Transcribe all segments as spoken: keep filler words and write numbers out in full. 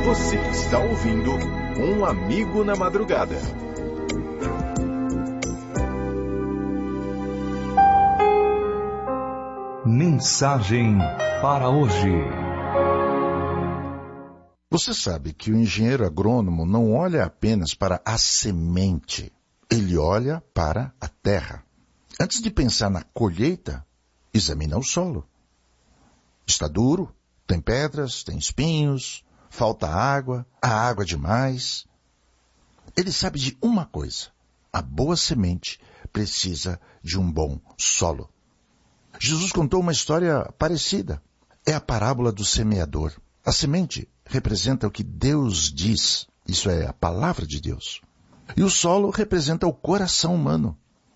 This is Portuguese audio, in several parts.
Você está ouvindo Um Amigo na Madrugada. Mensagem para hoje. Você sabe que o engenheiro agrônomo não olha apenas para a semente, ele olha para a terra. Antes de pensar na colheita, examina o solo. Está duro, tem pedras, tem espinhos, falta água, há água demais. Ele sabe de uma coisa: a boa semente precisa de um bom solo. Jesus contou uma história parecida. É a parábola do semeador. A semente representa o que Deus diz, isso é, a palavra de Deus. E o solo representa o coração humano.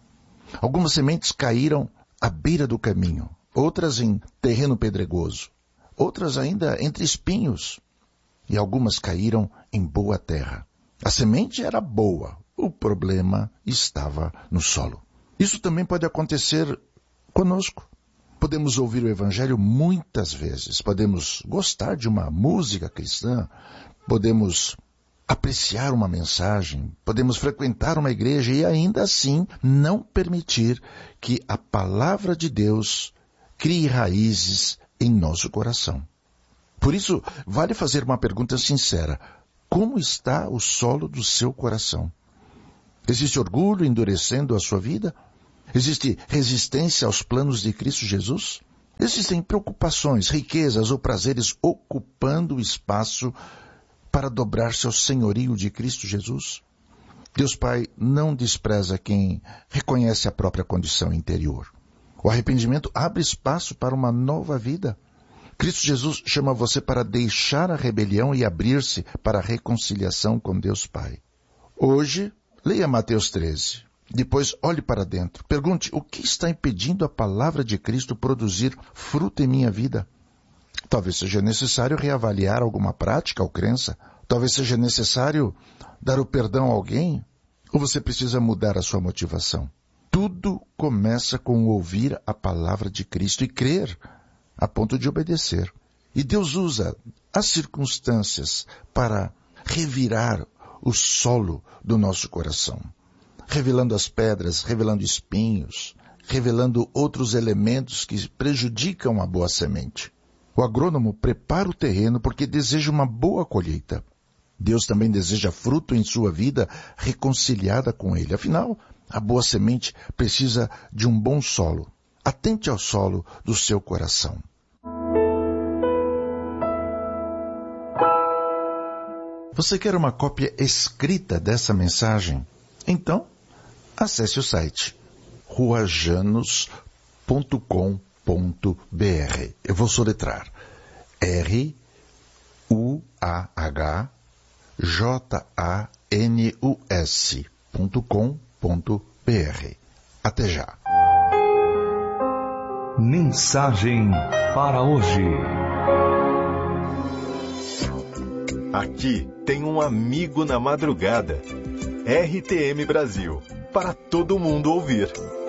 Algumas sementes caíram à beira do caminho, outras em terreno pedregoso, outras ainda entre espinhos, e algumas caíram em boa terra. A semente era boa, o problema estava no solo. Isso também pode acontecer conosco. Podemos ouvir o Evangelho muitas vezes, podemos gostar de uma música cristã, podemos apreciar uma mensagem, podemos frequentar uma igreja e ainda assim não permitir que a palavra de Deus crie raízes em nosso coração. Por isso, vale fazer uma pergunta sincera: como está o solo do seu coração? Existe orgulho endurecendo a sua vida? Existe resistência aos planos de Cristo Jesus? Existem preocupações, riquezas ou prazeres ocupando o espaço para dobrar-se ao senhorio de Cristo Jesus? Deus Pai não despreza quem reconhece a própria condição interior. O arrependimento abre espaço para uma nova vida. Cristo Jesus chama você para deixar a rebelião e abrir-se para a reconciliação com Deus Pai. Hoje, leia Mateus treze. Depois, olhe para dentro. Pergunte: o que está impedindo a palavra de Cristo produzir fruto em minha vida? Talvez seja necessário reavaliar alguma prática ou crença. Talvez seja necessário dar o perdão a alguém. Ou você precisa mudar a sua motivação. Tudo começa com ouvir a palavra de Cristo e crer, a ponto de obedecer. E Deus usa as circunstâncias para revirar o solo do nosso coração, revelando as pedras, revelando espinhos, revelando outros elementos que prejudicam a boa semente. O agrônomo prepara o terreno porque deseja uma boa colheita. Deus também deseja fruto em sua vida reconciliada com Ele. Afinal, a boa semente precisa de um bom solo. Atente ao solo do seu coração. Você quer uma cópia escrita dessa mensagem? Então, acesse o site ruajanos ponto com ponto b r. Eu vou soletrar R U A H J A N U S ponto com ponto b r. Até já. Mensagem para hoje. Aqui tem um amigo na madrugada. R T M Brasil, para todo mundo ouvir.